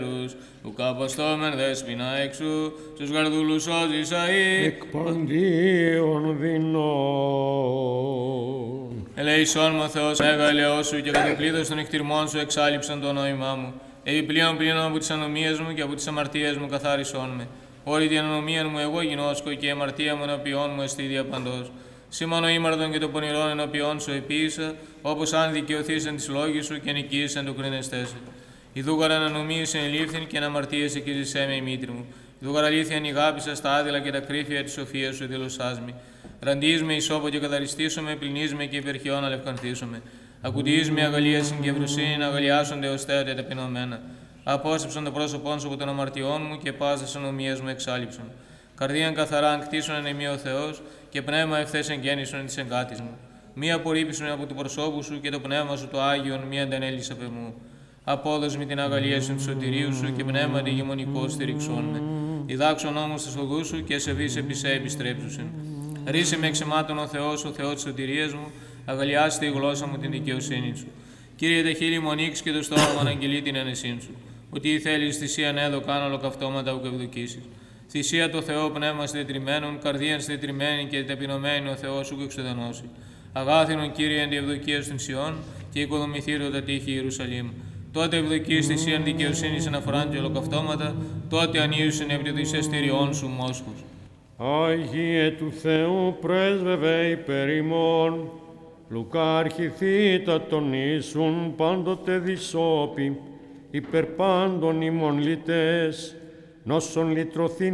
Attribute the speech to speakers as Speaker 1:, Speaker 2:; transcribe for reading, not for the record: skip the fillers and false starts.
Speaker 1: Ουκ αποστόμεν δέσποινα έξου, στους γαρδούλους σώζεις αΐ.
Speaker 2: Εκ παντίων δεινών.
Speaker 1: Ελεησόν μου Θεός, Μέγα ελαιός σου και κατεκλείδος των εκτιρμών σου εξάλειψαν το νόημά μου. Επιπλέον πλήνων από τις ανομίες μου και από τις αμαρτίες μου καθάρισόν με. Όλη την ανομία μου εγώ γινώσκω και η αμαρτία μου ενώπιόν μου εστί διαπαντός. Σήμανο ήμαρτον και το πονηρόν ενώπιόν σου επίησα, όπως αν δικαιωθείς εν της λόγης σου και νικείς εν το κρίνεστέσαι. Ιδούγαρα ανομίες ενελήφθην και αναμαρτίες εκείζησέ με η μήτρη μου. Ιδούγαρα αλήθεια ανηγάπησα στα άδειλα και τα κρύφια της σοφίας σου δηλωσάς με. Ραντείς με ισόπο και καθαριστήσω με, πλυνείς με και υπερχιών αλευκανθήσω με. Ακουτείς με αγαλίασιν και ευρωσύνην, αγαλιάσονται ως θέατε ταπεινωμένα. Απόσεψαν το πρόσωπόν σου από των αμαρτιών μου και πάσες ανομίες μου εξάλειψαν. Καρδίαν καθαρά κτίσον εν εμεί ο Θεός και πνεύμα ευθές εγγέννησον εν της εγκάτης μου. Μη απορρίπησον από του προσώπου σου και το πνεύμα σου το Άγιον μη αντανέλης απ' εμού. Απόδος με την αγαλίασιν του σωτηρίου σου και πνεύμα διγεμονικό στηριξών με. Διδάξον όμως τους οδούς σου και σεβείς επί σε επιστρέψουσιν. Ρίσε με εξαιμάτων ο Θεός της σωτηρίας μου, αγαλιάστε η γλώσσα μου την δικαιοσύνη σου. Κύριε, τα χείλη μου ανοίξει και το στόμα μου αναγγελεί την ενεσύν σου. Ότι θέλεις θυσίαν έδω κάνω ολοκαυτώματα ουκ ευδοκίσεις. Θυσία το Θεό πνεύμα στετριμένων, καρδίαν στετριμένη και ταπεινωμένη ο Θεός ουκ εξουδενώσει. Αγάθινον Κύριε εν τη ευδοκία των Σιών και οικοδομηθήρω τα τείχη Ιερουσαλήμ. Τότε ευδοκείς θυσίαν δικαιοσύνης αναφοράν και ολοκαυτώματα, τότε ανοίουσιν επί της εστηριών σου μόσχους.
Speaker 2: Άγιε του Θεού πρέσβευε υπέρ ημών, Λουκά αρχιθήτα τονίσουν πάντοτε δυσόπι, υπερ πάντων ημών λυτές, νόσον λυτρωθήν